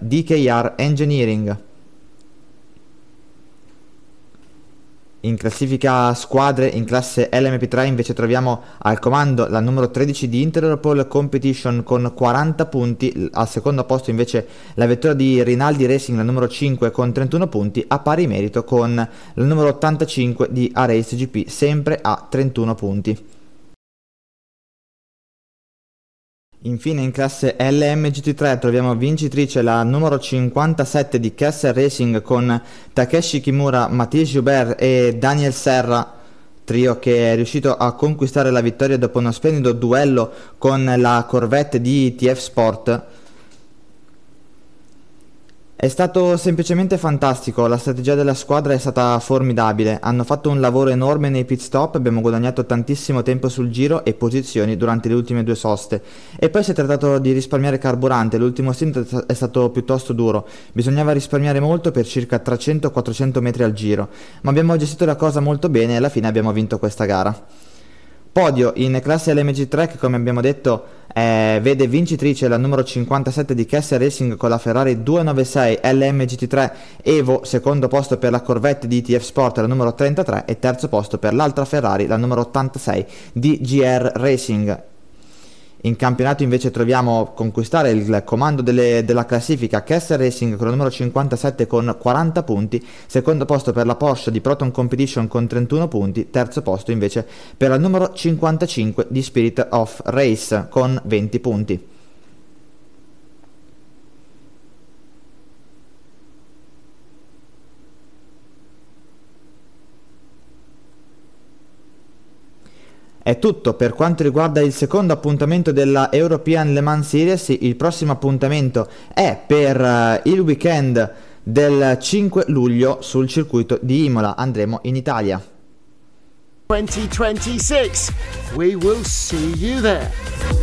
DKR Engineering. In classifica squadre, in classe LMP3 invece troviamo al comando la numero 13 di Interpol Competition con 40 punti, al secondo posto invece la vettura di Rinaldi Racing, la numero 5 con 31 punti, a pari merito con la numero 85 di A-Race GP, sempre a 31 punti. Infine in classe LMGT3 troviamo vincitrice la numero 57 di Kessel Racing con Takeshi Kimura, Mathis Joubert e Daniel Serra, trio che è riuscito a conquistare la vittoria dopo uno splendido duello con la Corvette di TF Sport. È stato semplicemente fantastico, la strategia della squadra è stata formidabile, hanno fatto un lavoro enorme nei pit stop, abbiamo guadagnato tantissimo tempo sul giro e posizioni durante le ultime due soste e poi si è trattato di risparmiare carburante, l'ultimo stint è stato piuttosto duro, bisognava risparmiare molto per circa 300-400 metri al giro, ma abbiamo gestito la cosa molto bene e alla fine abbiamo vinto questa gara. Podio in classe LMG3 che come abbiamo detto vede vincitrice la numero 57 di Kessel Racing con la Ferrari 296 LMGT3 Evo, secondo posto per la Corvette di ITF Sport la numero 33 e terzo posto per l'altra Ferrari la numero 86 di GR Racing. In campionato invece troviamo conquistare il comando della classifica Kessel Racing con il numero 57 con 40 punti, secondo posto per la Porsche di Proton Competition con 31 punti, terzo posto invece per il numero 55 di Spirit of Race con 20 punti. È tutto per quanto riguarda il secondo appuntamento della European Le Mans Series. Il prossimo appuntamento è per il weekend del 5 luglio sul circuito di Imola. Andremo in Italia. 2026. We will see you there.